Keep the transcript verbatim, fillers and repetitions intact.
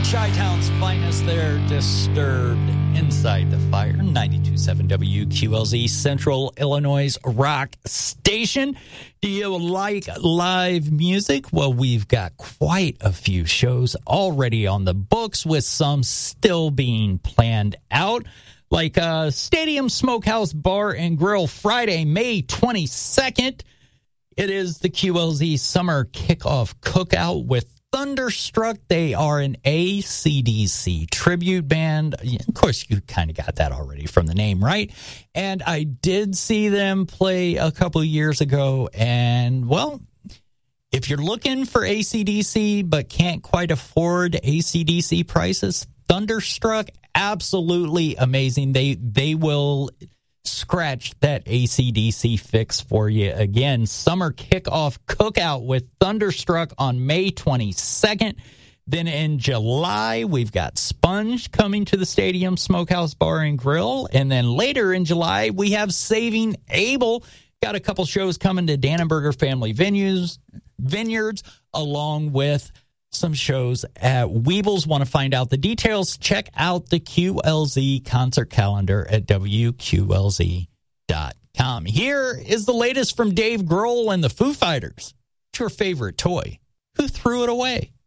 Chi-Town's finest there, Disturbed Inside the Fire, ninety-two point seven W Q L Z, Central Illinois rock station. Do you like live music? Well, we've got quite a few shows already on the books, with some still being planned out, like uh, Stadium Smokehouse Bar and Grill, Friday, May twenty-second. It is the Q L Z Summer Kickoff Cookout with Thunderstruck. They are an A C D C tribute band. Of course, you kind of got that already from the name, right? And I did see them play a couple years ago. And, well, if you're looking for A C D C but can't quite afford A C D C prices, Thunderstruck, absolutely amazing. They, they will scratch that A C D C fix for you. Again, Summer Kickoff Cookout with Thunderstruck on May twenty-second. Then in July, we've got Sponge coming to the Stadium Smokehouse Bar and Grill. And then later in July, we have Saving Abel. Got a couple shows coming to Dannenberger Family Venues, Vineyards, along with some shows at Weebles. Want to find out the details? Check out the Q L Z concert calendar at W Q L Z dot com. Here is the latest from Dave Grohl and the Foo Fighters. What's your favorite toy? Who threw it away?